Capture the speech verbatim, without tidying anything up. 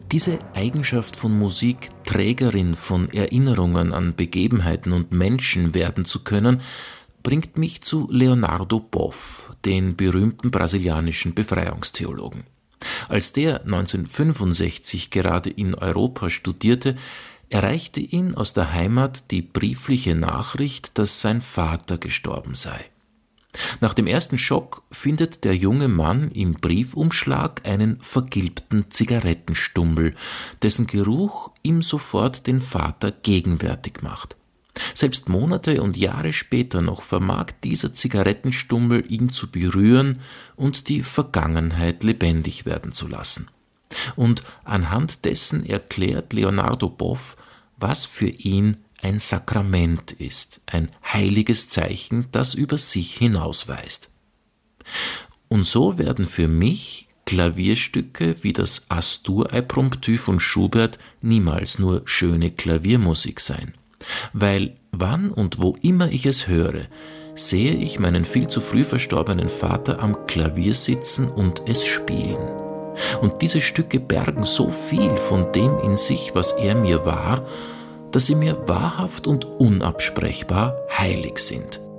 Diese Eigenschaft von Musik, Trägerin von Erinnerungen an Begebenheiten und Menschen werden zu können, bringt mich zu Leonardo Boff, den berühmten brasilianischen Befreiungstheologen. Als der neunzehnhundertfünfundsechzig gerade in Europa studierte, erreichte ihn aus der Heimat die briefliche Nachricht, dass sein Vater gestorben sei. Nach dem ersten Schock findet der junge Mann im Briefumschlag einen vergilbten Zigarettenstummel, dessen Geruch ihm sofort den Vater gegenwärtig macht. Selbst Monate und Jahre später noch vermag dieser Zigarettenstummel ihn zu berühren und die Vergangenheit lebendig werden zu lassen. Und anhand dessen erklärt Leonardo Boff, was für ihn ein Sakrament ist, ein heiliges Zeichen, das über sich hinausweist. Und so werden für mich Klavierstücke wie das Astur-Impromptu von Schubert niemals nur schöne Klaviermusik sein, weil wann und wo immer ich es höre, sehe ich meinen viel zu früh verstorbenen Vater am Klavier sitzen und es spielen. Und diese Stücke bergen so viel von dem in sich, was er mir war, dass sie mir wahrhaft und unabsprechbar heilig sind.